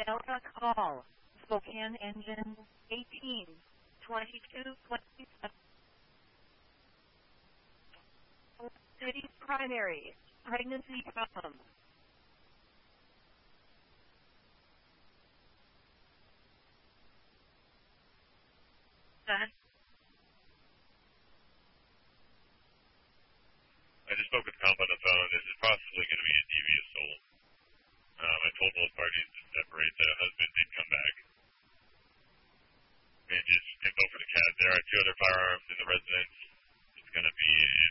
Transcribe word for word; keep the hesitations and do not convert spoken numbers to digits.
Delta call, Spokane engine eighteen twenty-two twenty-seven. City's primary, pregnancy problem. Son? I just spoke with Comp on the phone. This is possibly going to be a devious assault. Um, I told both parties to separate. The husband did come back. And just info for the cat. There are two other firearms in the residence. It's going to be